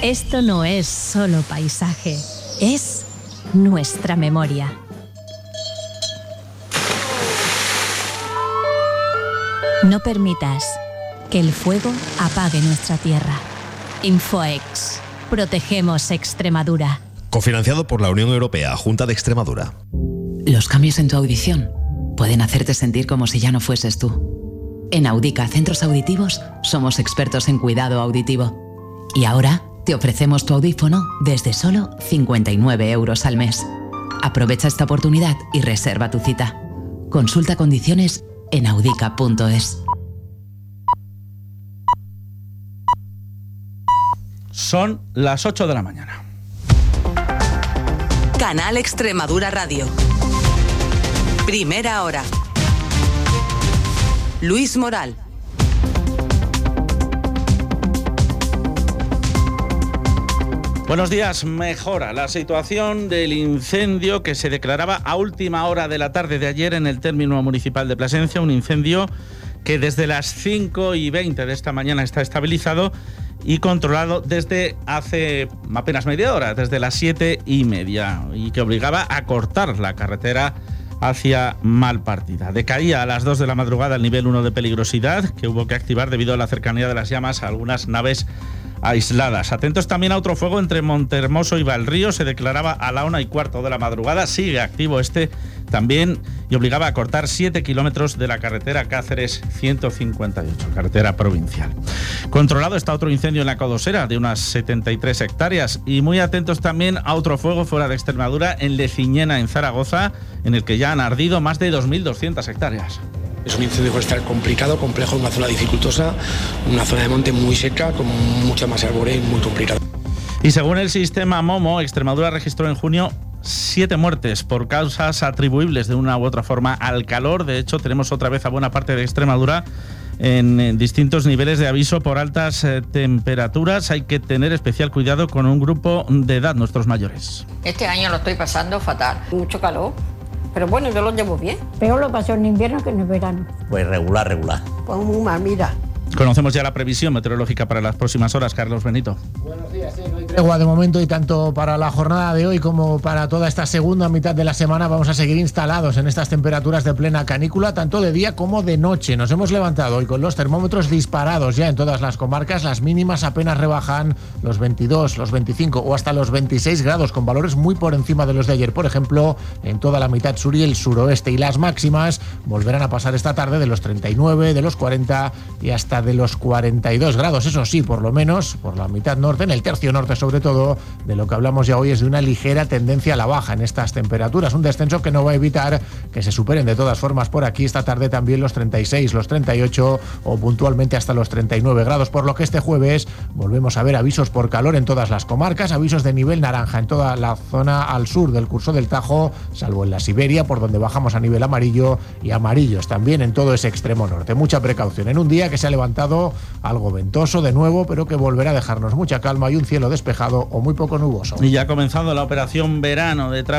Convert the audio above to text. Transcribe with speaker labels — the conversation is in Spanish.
Speaker 1: Esto no es solo paisaje, es nuestra memoria. No permitas que el fuego apague nuestra tierra. Infoex. Protegemos Extremadura.
Speaker 2: Cofinanciado por la Unión Europea, Junta de Extremadura.
Speaker 3: Los cambios en tu audición pueden hacerte sentir como si ya no fueses tú. En Audica Centros Auditivos somos expertos en cuidado auditivo. Y ahora te ofrecemos tu audífono desde solo 59 € al mes. Aprovecha esta oportunidad y reserva tu cita. Consulta condiciones en audica.es.
Speaker 4: Son las 8 de la mañana.
Speaker 5: Canal Extremadura Radio. Primera hora. Luis Moral.
Speaker 4: Buenos días. Mejora la situación del incendio que se declaraba a última hora de la tarde de ayer en el término municipal de Plasencia. Un incendio que desde las 5:20 de esta mañana está estabilizado y controlado desde hace apenas media hora, desde las 7:30, y que obligaba a cortar la carretera hacia Malpartida. Decaía a las 2 de la madrugada el nivel 1 de peligrosidad, que hubo que activar debido a la cercanía de las llamas a algunas naves aisladas. Atentos también a otro fuego entre Montehermoso y Valrío. Se declaraba a la 1:15 de la madrugada. Sigue activo este también y obligaba a cortar 7 kilómetros de la carretera Cáceres 158, carretera provincial. Controlado está otro incendio en la Codosera de unas 73 hectáreas. Y muy atentos también a otro fuego fuera de Extremadura, en Leciñena, en Zaragoza, en el que ya han ardido más de 2.200 hectáreas.
Speaker 6: Es un incendio forestal complicado, complejo, en una zona dificultosa, una zona de monte muy seca, con mucha masa arbórea y muy complicada.
Speaker 4: Y según el sistema MOMO, Extremadura registró en junio 7 muertes por causas atribuibles de una u otra forma al calor. De hecho, tenemos otra vez a buena parte de Extremadura en distintos niveles de aviso por altas temperaturas. Hay que tener especial cuidado con un grupo de edad, nuestros mayores.
Speaker 7: Este año lo estoy pasando fatal, mucho calor. Pero bueno, yo lo llevo bien.
Speaker 8: Peor lo pasó en invierno que en el verano.
Speaker 9: Pues regular.
Speaker 7: Pues muy mal, mira.
Speaker 4: Conocemos ya la previsión meteorológica para las próximas horas. Carlos Benito.
Speaker 10: Buenos días, sí, no hay tregua de momento, y tanto para la jornada de hoy como para toda esta segunda mitad de la semana vamos a seguir instalados en estas temperaturas de plena canícula, tanto de día como de noche. Nos hemos levantado hoy con los termómetros disparados ya en todas las comarcas. Las mínimas apenas rebajan los 22, los 25 o hasta los 26 grados, con valores muy por encima de los de ayer. Por ejemplo, en toda la mitad sur y el suroeste. Y las máximas volverán a pasar esta tarde de los 39, de los 40 y hasta de los 42 grados. Eso sí, por lo menos por la mitad norte, en el tercio norte sobre todo, de lo que hablamos ya hoy es de una ligera tendencia a la baja en estas temperaturas. Un descenso que no va a evitar que se superen de todas formas por aquí esta tarde también los 36, los 38 o puntualmente hasta los 39 grados, por lo que este jueves volvemos a ver avisos por calor en todas las comarcas, avisos de nivel naranja en toda la zona al sur del curso del Tajo, salvo en la Siberia, por donde bajamos a nivel amarillo, y amarillos también en todo ese extremo norte. Mucha precaución en un día que se ha levantado algo ventoso de nuevo, pero que volverá a dejarnos mucha calma y un cielo despejado o muy poco nuboso.
Speaker 4: Y ya ha comenzado la operación verano de tráfico